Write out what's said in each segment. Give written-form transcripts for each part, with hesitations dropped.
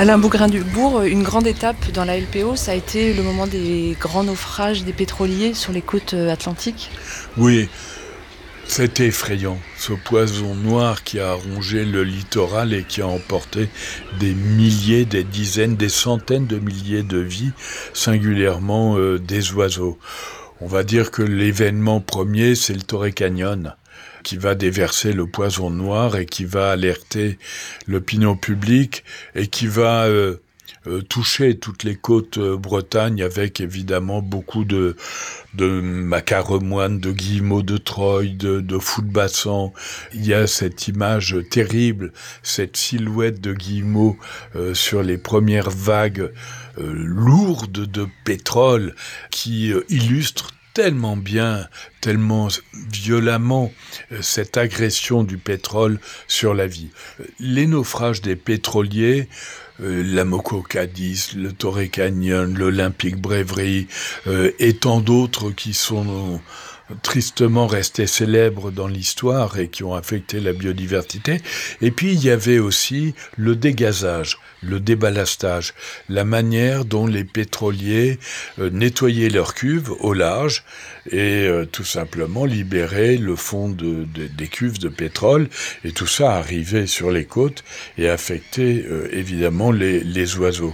Alain Bougrain-Dubourg, une grande étape dans la LPO, ça a été le moment des grands naufrages des pétroliers sur les côtes atlantiques. Oui, c'était effrayant, ce poison noir qui a rongé le littoral et qui a emporté des milliers, des dizaines, des centaines de milliers de vies, singulièrement des oiseaux. On va dire que l'événement premier, c'est le Torrey Canyon, qui va déverser le poison noir et qui va alerter l'opinion publique et qui va toucher toutes les côtes Bretagne avec évidemment beaucoup de macaremoines, de guillemots de Troie, de fous de bassan. Il y a cette image terrible, cette silhouette de guillemots sur les premières vagues lourdes de pétrole qui illustre tellement bien, tellement violemment cette agression du pétrole sur la vie. Les naufrages des pétroliers, l'Amoco Cadiz, le Torrey Canyon, l'Olympic Bravery et tant d'autres qui sont tristement restés célèbres dans l'histoire et qui ont affecté la biodiversité. Et puis il y avait aussi le dégazage, le déballastage, la manière dont les pétroliers nettoyaient leurs cuves au large et tout simplement libéraient le fond des cuves de pétrole. Et tout ça arrivait sur les côtes et affectait évidemment les oiseaux.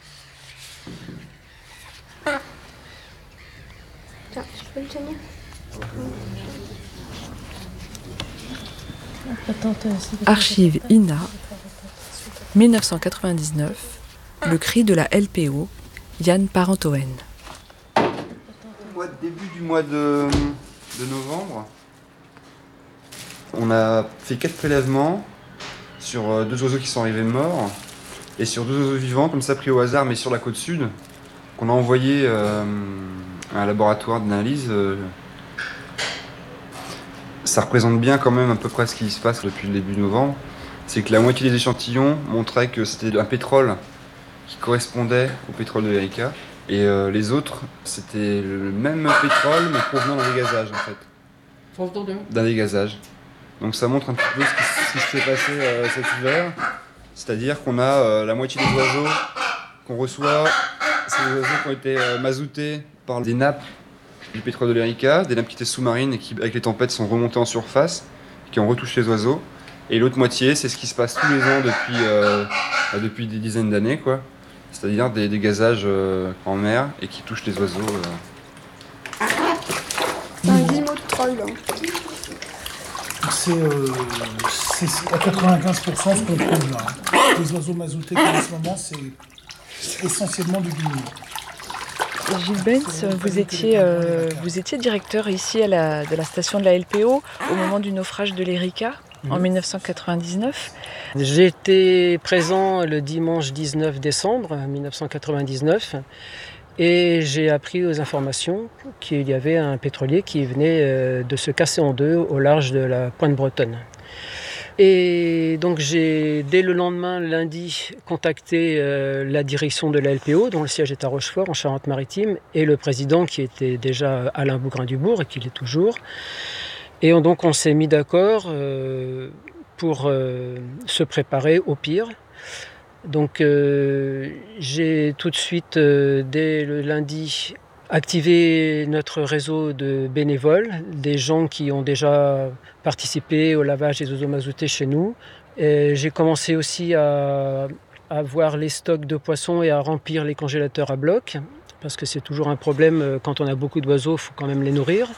Tiens, je peux le tenir. Archive INA, 1999, le cri de la LPO, Yann Parentoen. Début du mois de novembre, on a fait 4 prélèvements sur 2 oiseaux qui sont arrivés morts et sur 2 oiseaux vivants, comme ça pris au hasard, mais sur la côte sud, qu'on a envoyé à un laboratoire d'analyse. Ça représente bien quand même à peu près ce qui se passe depuis le début novembre. C'est que la moitié des échantillons montraient que c'était un pétrole qui correspondait au pétrole de l'Erika. Et les autres, c'était le même pétrole, mais provenant d'un dégazage, en fait. D'un dégazage. Donc ça montre un petit peu ce qui s'est passé cet hiver. C'est-à-dire qu'on a la moitié des oiseaux qu'on reçoit, c'est des oiseaux qui ont été mazoutés par des nappes du pétrole de l'Erika, des nappes qui étaient sous-marines et qui, avec les tempêtes, sont remontées en surface, qui ont retouché les oiseaux. Et l'autre moitié, c'est ce qui se passe tous les ans depuis des dizaines d'années, quoi. C'est-à-dire des dégazages en mer et qui touchent les oiseaux. C'est un guillemot de Troie, là. C'est à 95% ce qu'on trouve là. Les oiseaux mazoutés en ce moment, c'est essentiellement du guillemot. Gilles Benz, vous étiez directeur ici de la station de la LPO au moment du naufrage de l'Erika en 1999. J'étais présent le dimanche 19 décembre 1999 et j'ai appris aux informations qu'il y avait un pétrolier qui venait de se casser en deux au large de la pointe bretonne. Et donc j'ai, dès le lendemain, lundi, contacté la direction de la LPO, dont le siège est à Rochefort, en Charente-Maritime, et le président qui était déjà Alain Bougrain-Dubourg, et qui l'est toujours. Et donc on s'est mis d'accord pour se préparer au pire. Donc j'ai tout de suite, dès le lundi, activé notre réseau de bénévoles, des gens qui ont déjà participé au lavage des oiseaux mazoutés chez nous. Et j'ai commencé aussi à voir les stocks de poissons et à remplir les congélateurs à bloc, parce que c'est toujours un problème quand on a beaucoup d'oiseaux, il faut quand même les nourrir.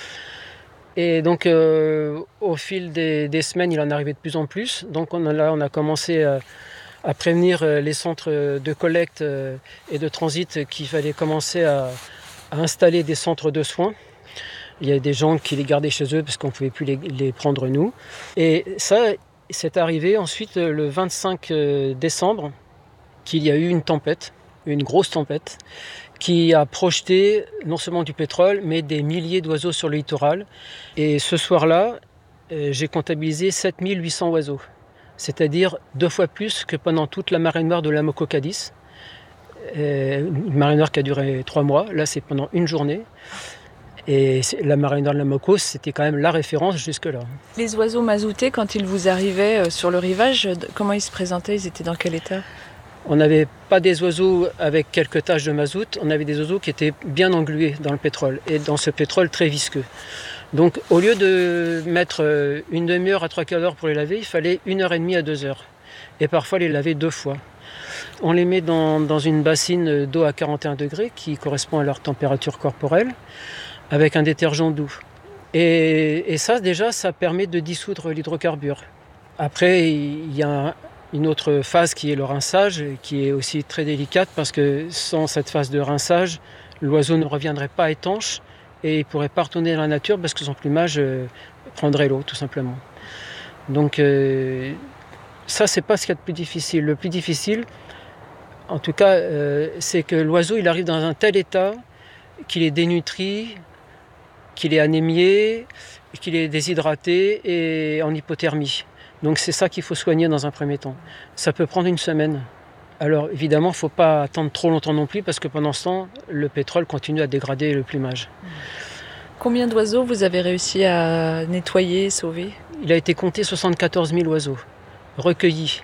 Et donc au fil des semaines, il en arrivait de plus en plus. Donc on a commencé à prévenir les centres de collecte et de transit qu'il fallait commencer à installer des centres de soins. Il y a des gens qui les gardaient chez eux parce qu'on ne pouvait plus les prendre nous. Et ça, c'est arrivé ensuite le 25 décembre qu'il y a eu une tempête, une grosse tempête, qui a projeté non seulement du pétrole, mais des milliers d'oiseaux sur le littoral. Et ce soir-là, j'ai comptabilisé 7800 oiseaux, c'est-à-dire 2 fois plus que pendant toute la marée noire de l'Amoco Cadiz. Une marée noire qui a duré 3 mois, là c'est pendant une journée. Et la marée noire de l'Amoco, c'était quand même la référence jusque-là. Les oiseaux mazoutés, quand ils vous arrivaient sur le rivage, comment ils se présentaient? Ils étaient dans quel état? On n'avait pas des oiseaux avec quelques taches de mazout, on avait des oiseaux qui étaient bien englués dans le pétrole, et dans ce pétrole très visqueux. Donc au lieu de mettre une demi-heure à 3/4 d'heure pour les laver, il fallait 1h30 à 2 heures. Et parfois les laver 2 fois. On les met dans une bassine d'eau à 41 degrés qui correspond à leur température corporelle, avec un détergent doux. Et ça déjà, ça permet de dissoudre l'hydrocarbure. Après, il y a une autre phase qui est le rinçage, qui est aussi très délicate parce que sans cette phase de rinçage, l'oiseau ne reviendrait pas étanche et il ne pourrait pas retourner dans la nature parce que son plumage prendrait l'eau tout simplement. Donc ça, c'est pas ce qu'il y a de plus difficile. Le plus difficile, en tout cas, c'est que l'oiseau il arrive dans un tel état qu'il est dénutri, qu'il est anémié, qu'il est déshydraté et en hypothermie. Donc c'est ça qu'il faut soigner dans un premier temps. Ça peut prendre 1 semaine. Alors évidemment, il ne faut pas attendre trop longtemps non plus parce que pendant ce temps, le pétrole continue à dégrader le plumage. Combien d'oiseaux vous avez réussi à nettoyer, sauver ? Il a été compté 74 000 oiseaux recueillis.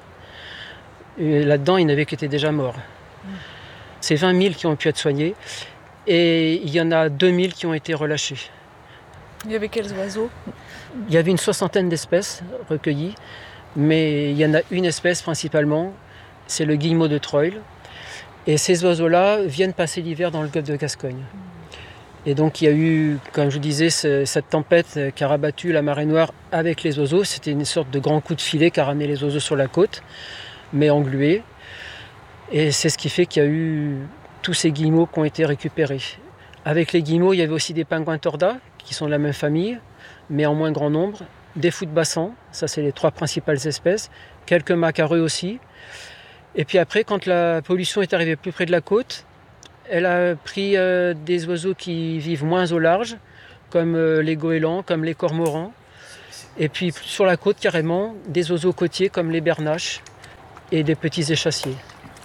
Et là-dedans, il n'y en avait qui étaient déjà morts. C'est 20 000 qui ont pu être soignés et il y en a 2 000 qui ont été relâchés. Il y avait quels oiseaux ? Il y avait une 60aine d'espèces recueillies, mais il y en a une espèce principalement, c'est le guillemot de Troil. Et ces oiseaux-là viennent passer l'hiver dans le golfe de Gascogne. Et donc il y a eu, comme je vous disais, cette tempête qui a rabattu la marée noire avec les oiseaux. C'était une sorte de grand coup de filet qui a ramené les oiseaux sur la côte, mais englués. Et c'est ce qui fait qu'il y a eu tous ces guillemots qui ont été récupérés. Avec les guillemots, il y avait aussi des pingouins tordas, qui sont de la même famille, mais en moins grand nombre. Des fous de bassan, ça c'est les 3 principales espèces. Quelques macareux aussi. Et puis après, quand la pollution est arrivée plus près de la côte, elle a pris des oiseaux qui vivent moins au large, comme les goélands, comme les cormorans. Et puis sur la côte, carrément, des oiseaux côtiers comme les bernaches et des petits échassiers.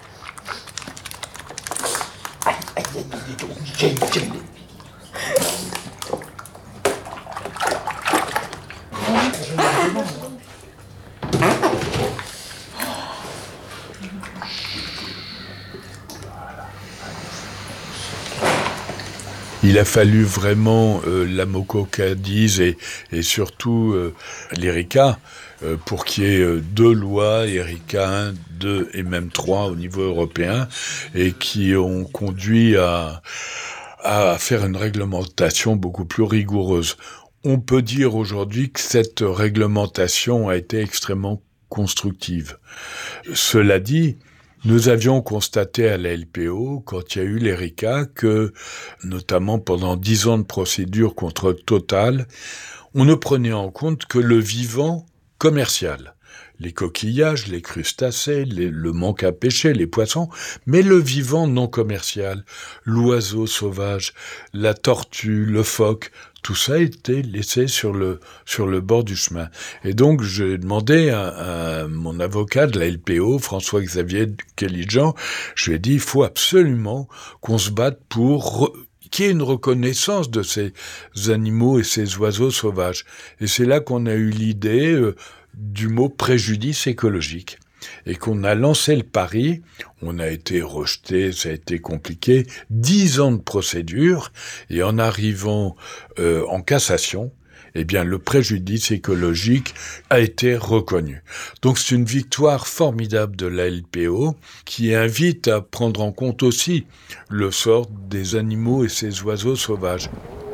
Il a fallu vraiment la Moco-Cadiz et surtout l'ERICA pour qu'il y ait 2 lois, ERICA 1, 2 et même 3 au niveau européen, et qui ont conduit à faire une réglementation beaucoup plus rigoureuse. On peut dire aujourd'hui que cette réglementation a été extrêmement constructive. Cela dit, nous avions constaté à la LPO, quand il y a eu l'ERICA, que, notamment pendant 10 ans de procédure contre Total, on ne prenait en compte que le vivant commercial. Les coquillages, les crustacés, le manque à pêcher, les poissons, mais le vivant non commercial, l'oiseau sauvage, la tortue, le phoque, tout ça a été laissé sur le bord du chemin. Et donc, j'ai demandé à mon avocat de la LPO, François-Xavier Kelly-Jean, je lui ai dit, il faut absolument qu'on se batte pour qu'il y ait une reconnaissance de ces animaux et ces oiseaux sauvages. Et c'est là qu'on a eu l'idée du mot préjudice écologique. Et qu'on a lancé le pari, on a été rejeté, ça a été compliqué, 10 ans de procédure, et en arrivant en cassation, eh bien le préjudice écologique a été reconnu. Donc c'est une victoire formidable de la LPO qui invite à prendre en compte aussi le sort des animaux et ces oiseaux sauvages.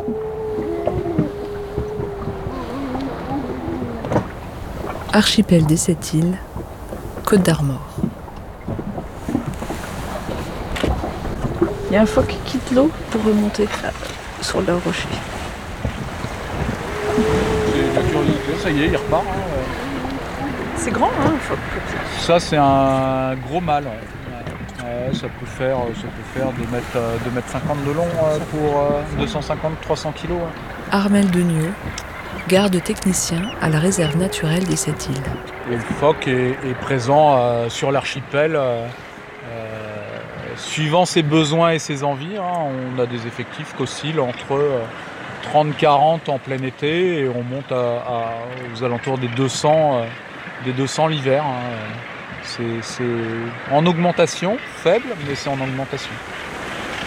Archipel des 7 îles, Côte d'Armor. Il y a un phoque qui quitte l'eau pour remonter sur le rocher. C'est la curiosité, ça y est, il repart. C'est grand, hein, un phoque comme ça. Ça, c'est un gros mâle. Ouais, ça peut faire 2,50 m de long pour 250-300 kg. Armel Denieux, garde technicien à la réserve naturelle des 7 îles. Et le phoque est présent sur l'archipel, suivant ses besoins et ses envies. On a des effectifs qui oscillent entre 30-40 en plein été et on monte aux alentours des 200 l'hiver. C'est en augmentation, faible, mais c'est en augmentation.